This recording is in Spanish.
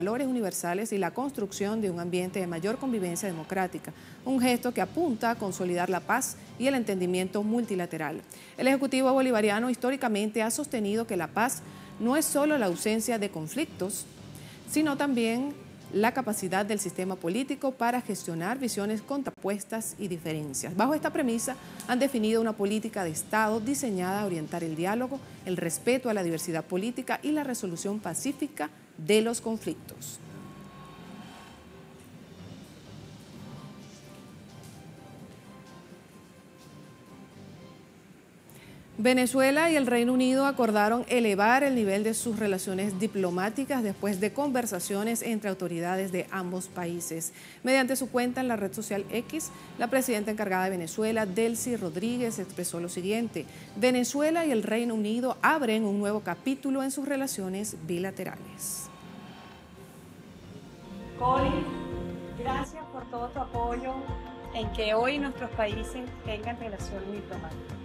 valores universales y la construcción de un ambiente de mayor convivencia democrática, un gesto que apunta a consolidar la paz y el entendimiento multilateral. El Ejecutivo bolivariano históricamente ha sostenido que la paz no es solo la ausencia de conflictos, sino también la capacidad del sistema político para gestionar visiones contrapuestas y diferencias. Bajo esta premisa, han definido una política de Estado diseñada a orientar el diálogo, el respeto a la diversidad política y la resolución pacífica de los conflictos. Venezuela y el Reino Unido acordaron elevar el nivel de sus relaciones diplomáticas después de conversaciones entre autoridades de ambos países. Mediante su cuenta en la red social X, la presidenta encargada de Venezuela, Delcy Rodríguez, expresó lo siguiente: Venezuela y el Reino Unido abren un nuevo capítulo en sus relaciones bilaterales. Colin, gracias por todo tu apoyo en que hoy nuestros países tengan relaciones diplomáticas.